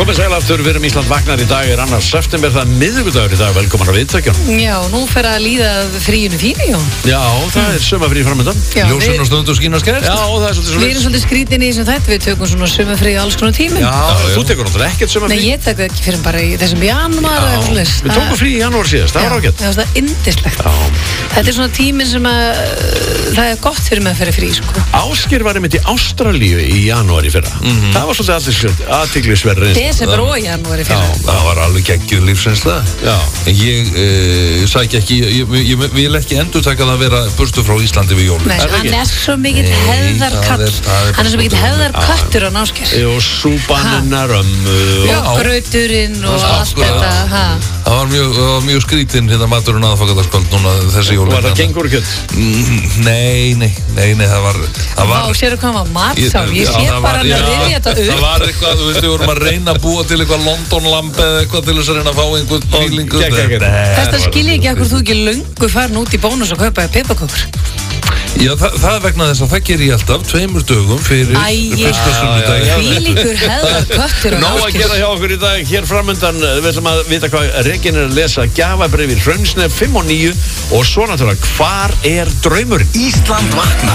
Komið sæl aftur, við erum Ísland vaknar í dag, er 2. september, það miðvikudagur í dag, velkomin á viðtækjum. Já, nú fer að líða fríinu þínu, Jón. Já, það er sumafrí framöndan. Ljósun og stund og skína skært. Já, það er svolítið Við erum svolítið skrítin í þessum þætti, við tökum svona sumafrí alls konar tímum. Já, þú tekur náttúrulega ekkert sumafrí. Nei, ég tek það ekki fyrir bara í þessum janúar eða svoleiðis. Við tókum frí í janúar síðast, það var ágætt. Já, það er yndislegt. Þetta er svona tíminn sem að það er gott fyrir mig að ferja frí, sko. Ásgeir var einmitt í Ástralíu í janúar í fyrra. Það var svolítið athyglisverð reynsla. Desember og janúar í fyrra. Já, Það var alveg geggjuð lífsreynsla. Já. En ég sækja ekki, ég vil ekki endurtaka það að vera burtu frá Íslandi við jólum. Nei, Er það hann ekki? er svo mikill Nei, hefðarkall. það er Hann er svo mikill hefðarkattur á Ásgeir. Og súpanunnar Já. Og grauturinn og Það allt var- þetta. Ha. Það var mjög skrítinn hérna maturinn aðfangadaskvöld núna þessi jólum. Var það kengúrukjöt? Nei, það var Vá, sérðu hvað var matsál. Ég sé það bara var- hann að já, rifja þetta Það upp. var eitthvað, þú veist, við vorum að reyna að búa til eitthvað London-lamb eða eitthvað til þess að reyna að fá einhvern fílingu. geggjað. Þetta skil ég ekki akkur þú ekki löngu farin út í Bónus og kaupa piparkökur. Já, það er vegna þess að það ger ég alltaf 2 dögum fyrir fyrsta sunnudag. Hvílíkur hefðarköttur á Nóg að Ásgeir. gera hjá okkur í dag, hér framöndan við ætlum að vita hvað Regin er að lesa gjafabréf í Hraunsnef 5 og 9 og svo náttúrulega hvar er draumur? Ísland vaknar.